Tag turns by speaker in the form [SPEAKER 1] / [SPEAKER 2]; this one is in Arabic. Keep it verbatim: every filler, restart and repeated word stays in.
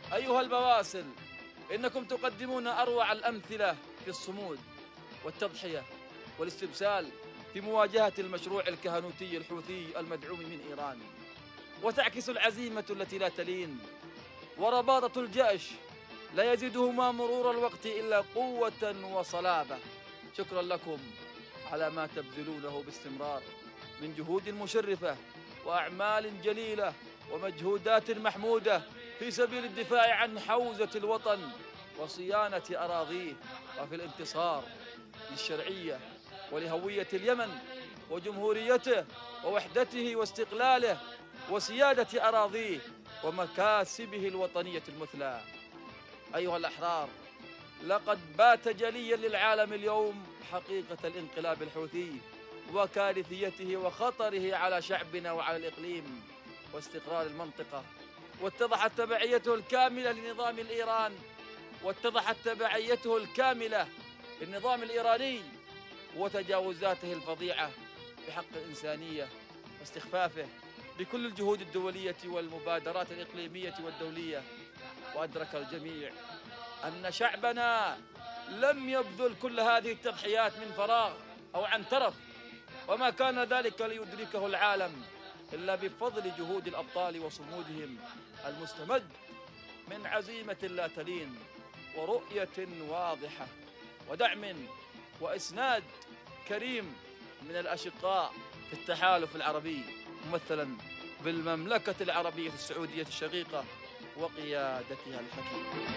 [SPEAKER 1] أيها البواسل، إنكم تقدمون أروع الأمثلة في الصمود والتضحية والاستبسال في مواجهة المشروع الكهنوتي الحوثي المدعوم من إيران، وتعكس العزيمة التي لا تلين ورباطة الجأش لا يزيدهما مرور الوقت إلا قوة وصلابة. شكرا لكم على ما تبذلونه باستمرار من جهود مشرفة وأعمال جليلة ومجهودات محمودة في سبيل الدفاع عن حوزة الوطن وصيانة أراضيه، وفي الانتصار للشرعية ولهوية اليمن وجمهوريته ووحدته واستقلاله وسيادة أراضيه ومكاسبه الوطنية المثلى. أيها الأحرار، لقد بات جليا للعالم اليوم حقيقة الانقلاب الحوثي وكارثيته وخطره على شعبنا وعلى الإقليم واستقرار المنطقة، واتضحت تبعيته الكاملة لنظام الإيران واتضحت تبعيته الكاملة للنظام الإيراني وتجاوزاته الفظيعة بحق الإنسانية واستخفافه بكل الجهود الدولية والمبادرات الإقليمية والدولية. وأدرك الجميع أن شعبنا لم يبذل كل هذه التضحيات من فراغ أو عن ترف، وما كان ذلك ليدركه العالم إلا بفضل جهود الأبطال وصمودهم المستمد من عزيمة لا تلين ورؤية واضحة ودعم وإسناد كريم من الأشقاء في التحالف العربي ممثلا بالمملكة العربية السعودية الشقيقة وقيادتها الحكيمة.